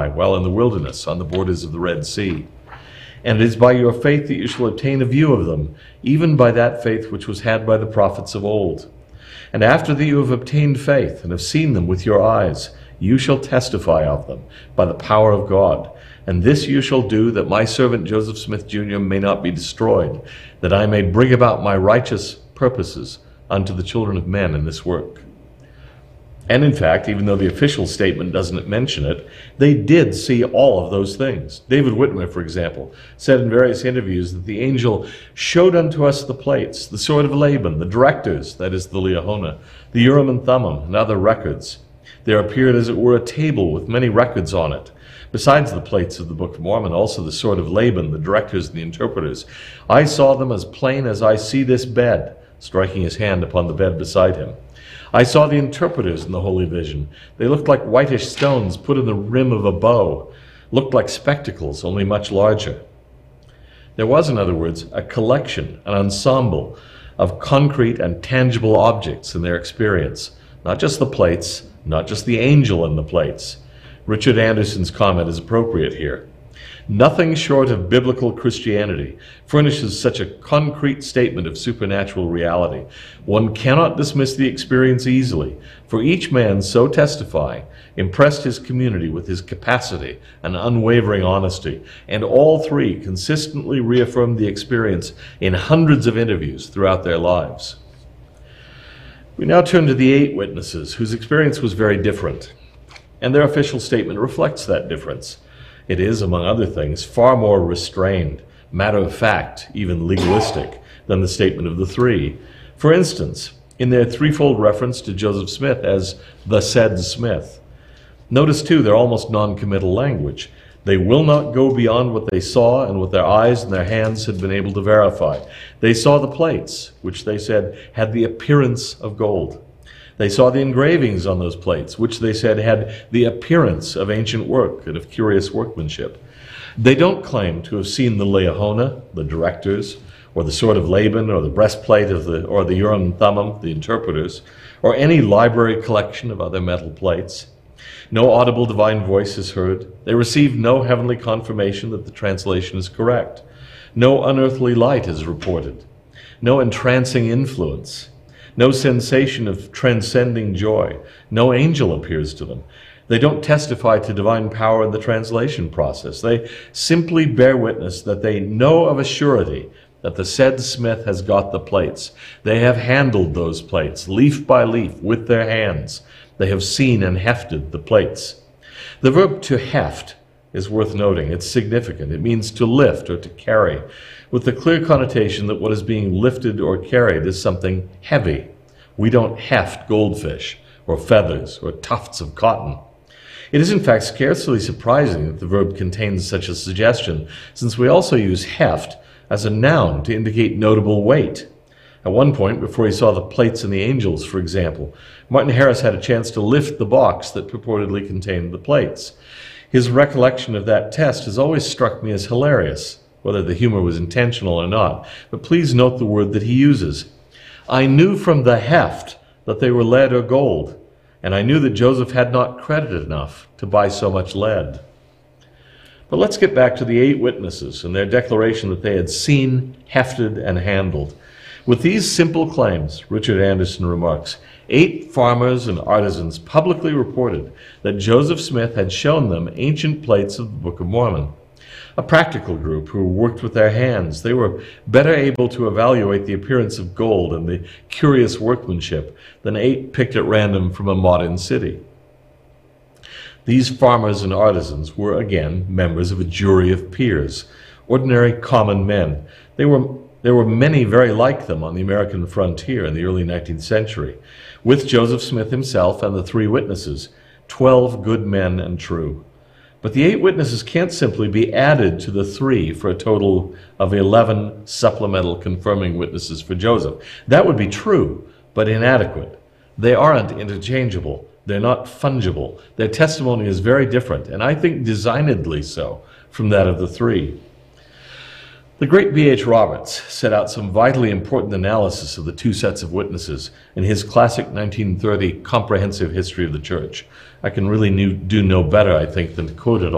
while in the wilderness on the borders of the Red Sea. And it is by your faith that you shall obtain a view of them, even by that faith which was had by the prophets of old. And after that you have obtained faith, and have seen them with your eyes, you shall testify of them by the power of God. And this you shall do, that my servant Joseph Smith Jr. may not be destroyed, that I may bring about my righteous purposes unto the children of men in this work. And in fact, even though the official statement doesn't mention it, they did see all of those things. David Whitmer, for example, said in various interviews that the angel showed unto us the plates, the sword of Laban, the directors, that is the Liahona, the Urim and Thummim, and other records. There appeared as it were a table with many records on it. Besides the plates of the Book of Mormon, also the sword of Laban, the directors and the interpreters. I saw them as plain as I see this bed, striking his hand upon the bed beside him. I saw the interpreters in the holy vision. They looked like whitish stones put in the rim of a bow, looked like spectacles, only much larger. There was, in other words, a collection, an ensemble of concrete and tangible objects in their experience. Not just the plates, not just the angel in the plates. Richard Anderson's comment is appropriate here. Nothing short of biblical Christianity furnishes such a concrete statement of supernatural reality. One cannot dismiss the experience easily, for each man so testifying impressed his community with his capacity and unwavering honesty, and all three consistently reaffirmed the experience in hundreds of interviews throughout their lives. We now turn to the 8 witnesses whose experience was very different, and their official statement reflects that difference. It is, among other things, far more restrained, matter-of-fact, even legalistic, than the statement of the 3. For instance, in their threefold reference to Joseph Smith as the said Smith. Notice, too, their almost non-committal language. They will not go beyond what they saw and what their eyes and their hands had been able to verify. They saw the plates, which they said had the appearance of gold. They saw the engravings on those plates, which they said had the appearance of ancient work and of curious workmanship. They don't claim to have seen the Liahona, the directors, or the sword of Laban, or the breastplate or the Urim and Thummim, the interpreters, or any library collection of other metal plates. No audible divine voice is heard. They receive no heavenly confirmation that the translation is correct. No unearthly light is reported. No entrancing influence. No sensation of transcending joy. No angel appears to them. They don't testify to divine power in the translation process. They simply bear witness that they know of a surety that the said Smith has got the plates. They have handled those plates, leaf by leaf, with their hands. They have seen and hefted the plates. The verb to heft is worth noting. It's significant. It means to lift or to carry, with the clear connotation that what is being lifted or carried is something heavy. We don't heft goldfish or feathers or tufts of cotton. It is in fact scarcely surprising that the verb contains such a suggestion, since we also use heft as a noun to indicate notable weight. At one point, before he saw the plates and the angels, for example, Martin Harris had a chance to lift the box that purportedly contained the plates. His recollection of that test has always struck me as hilarious, whether the humor was intentional or not. But please note the word that he uses. I knew from the heft that they were lead or gold, and I knew that Joseph had not credit enough to buy so much lead. But let's get back to the 8 witnesses and their declaration that they had seen, hefted, and handled. With these simple claims, Richard Anderson remarks, 8 farmers and artisans publicly reported that Joseph Smith had shown them ancient plates of the Book of Mormon. A practical group who worked with their hands, they were better able to evaluate the appearance of gold and the curious workmanship than 8 picked at random from a modern city. These farmers and artisans were, again, members of a jury of peers, ordinary common men. There were many very like them on the American frontier in the early 19th century, with Joseph Smith himself and the 3 witnesses, 12 good men and true. But the 8 witnesses can't simply be added to the 3 for a total of 11 supplemental confirming witnesses for Joseph. That would be true, but inadequate. They aren't interchangeable. They're not fungible. Their testimony is very different, and I think designedly so, from that of the 3. The great B.H. Roberts set out some vitally important analysis of the 2 sets of witnesses in his classic 1930 Comprehensive History of the Church. I can really do no better, I think, than to quote it